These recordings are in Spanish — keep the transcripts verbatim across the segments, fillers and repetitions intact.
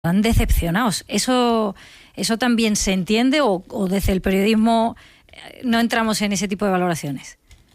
están decepcionados. ¿Eso, eso también se entiende o, o desde el periodismo no entramos en ese tipo de valoraciones?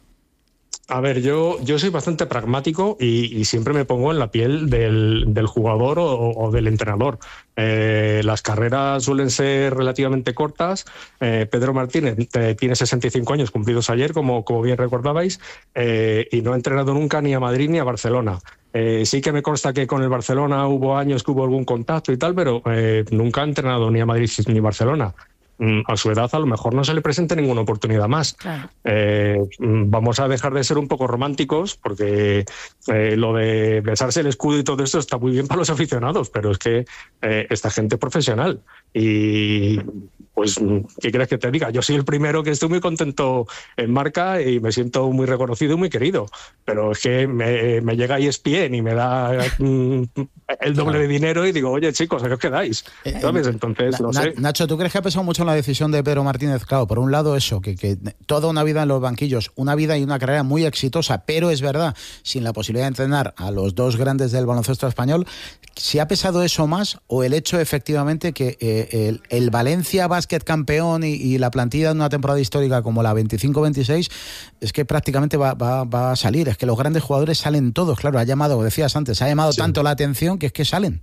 A ver, yo, yo soy bastante pragmático y, y siempre me pongo en la piel del, del jugador o, o del entrenador. Eh, las carreras suelen ser relativamente cortas. Eh, Pedro Martínez eh, tiene sesenta y cinco años cumplidos ayer, como, como bien recordabais, eh, y no ha entrenado nunca ni a Madrid ni a Barcelona. Eh, sí que me consta que con el Barcelona hubo años que hubo algún contacto y tal, pero eh, nunca ha entrenado ni a Madrid ni a Barcelona. A su edad a lo mejor no se le presente ninguna oportunidad más. Claro. Eh, vamos a dejar de ser un poco románticos, porque eh, lo de besarse el escudo y todo esto está muy bien para los aficionados, pero es que eh, esta gente es profesional y pues, ¿qué quieres que te diga? Yo soy el primero que estoy muy contento en Marca y me siento muy reconocido y muy querido, pero es que me, me llega E S P N y me da mm, el doble claro. de dinero y digo, oye chicos, ¿a qué os quedáis? Eh, ¿Sabes? Entonces, no Na- sé. Nacho, ¿tú crees que ha pesado mucho en la decisión de Pedro Martínez? Claro, por un lado eso, que, que toda una vida en los banquillos, una vida y una carrera muy exitosa, pero es verdad, sin la posibilidad de entrenar a los dos grandes del baloncesto español, ¿si ha pesado eso más o el hecho efectivamente que eh, el, el Valencia Basket campeón y, y la plantilla de una temporada histórica como la veinticinco veintiséis es que prácticamente va, va, va a salir? Es que los grandes jugadores salen todos, claro, ha llamado, decías antes, ha llamado sí. tanto la atención que es que salen.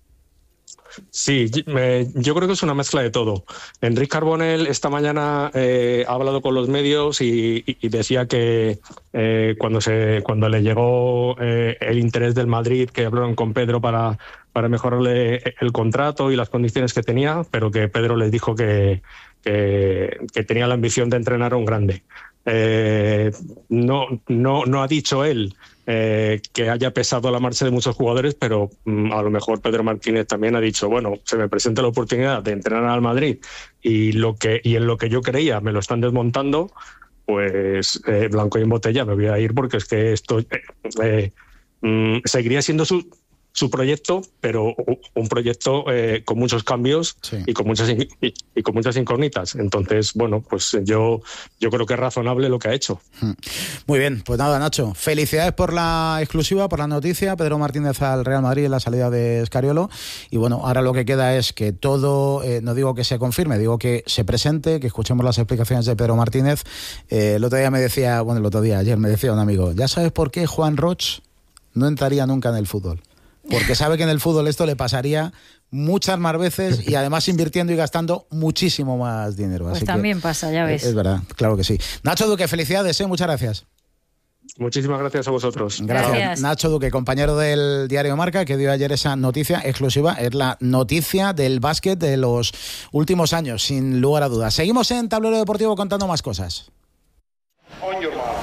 Sí, me, yo creo que es una mezcla de todo. Enric Carbonell esta mañana eh, ha hablado con los medios y, y, y decía que eh, cuando se cuando le llegó eh, el interés del Madrid, que hablaron con Pedro para, para mejorarle el contrato y las condiciones que tenía, pero que Pedro les dijo que, que, que tenía la ambición de entrenar a un grande. Eh, no, no, no ha dicho él eh, que haya pesado la marcha de muchos jugadores, pero mm, a lo mejor Pedro Martínez también ha dicho, bueno, se me presenta la oportunidad de entrenar al Madrid y, lo que, y en lo que yo creía me lo están desmontando, pues eh, blanco y en botella me voy a ir, porque es que esto eh, eh, mm, seguiría siendo su... su proyecto, pero un proyecto eh, con muchos cambios sí. y con muchas y, y con muchas incógnitas. Entonces, bueno, pues yo yo creo que es razonable lo que ha hecho. Muy bien, pues nada, Nacho, felicidades por la exclusiva, por la noticia. Pedro Martínez al Real Madrid en la salida de Scariolo. Y bueno, ahora lo que queda es que todo, eh, no digo que se confirme, digo que se presente, que escuchemos las explicaciones de Pedro Martínez. Eh, el otro día me decía, bueno, el otro día, ayer me decía un amigo, ¿ya sabes por qué Juan Roch no entraría nunca en el fútbol? Porque sabe que en el fútbol esto le pasaría muchas más veces y además invirtiendo y gastando muchísimo más dinero. Pues Así también que, pasa, ya ves. Es verdad, claro que sí. Nacho Duque, felicidades, ¿eh? Muchas gracias. Muchísimas gracias a vosotros. Gracias. Gracias. Nacho Duque, compañero del diario Marca, que dio ayer esa noticia exclusiva. Es la noticia del básquet de los últimos años, sin lugar a dudas. Seguimos en Tablero Deportivo contando más cosas. On your mark.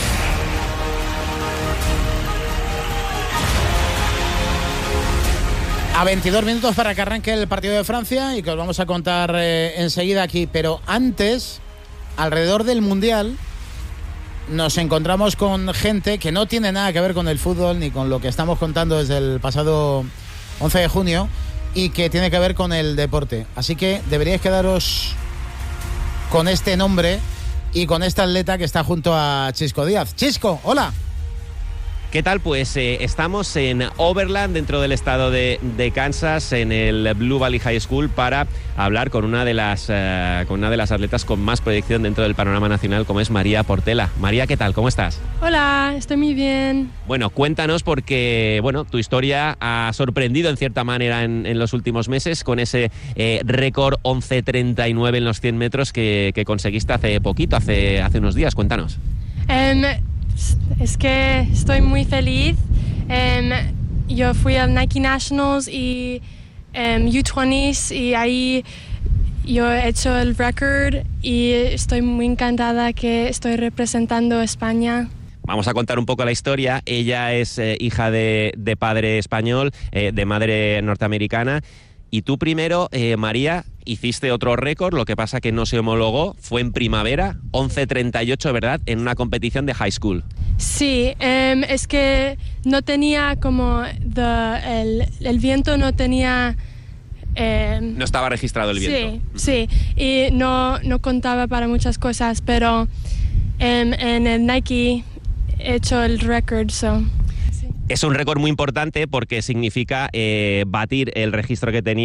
A veintidós minutos para que arranque el partido de Francia y que os vamos a contar eh, enseguida aquí. Pero antes, alrededor del Mundial, nos encontramos con gente que no tiene nada que ver con el fútbol ni con lo que estamos contando desde el pasado once de junio y que tiene que ver con el deporte. Así que deberíais quedaros con este nombre y con esta atleta que está junto a Chisco Díaz. Chisco, hola. ¿Qué tal? Pues eh, estamos en Overland, dentro del estado de, de Kansas, en el Blue Valley High School, para hablar con una de las eh, con una de las atletas con más proyección dentro del panorama nacional, como es María Portela. María, ¿qué tal? ¿Cómo estás? Hola, estoy muy bien. Bueno, cuéntanos, porque bueno, tu historia ha sorprendido en cierta manera en, en los últimos meses con ese eh, récord once treinta y nueve en los cien metros que, que conseguiste hace poquito, hace, hace unos días. Cuéntanos. Um, Es que estoy muy feliz. Um, yo fui al Nike Nationals y um, U veinte y ahí yo he hecho el récord y estoy muy encantada que estoy representando a España. Vamos a contar un poco la historia. Ella es eh, hija de, de padre español, eh, de madre norteamericana. Y tú primero, eh, María, hiciste otro récord, lo que pasa que no se homologó, fue en primavera, once treinta y ocho, ¿verdad?, en una competición de high school. Sí, um, es que no tenía como the, el, el viento no tenía... Um, no estaba registrado el viento. Sí, sí, y no, no contaba para muchas cosas, pero um, en el Nike he hecho el récord, so... Es un récord muy importante porque significa eh, batir el registro que tenía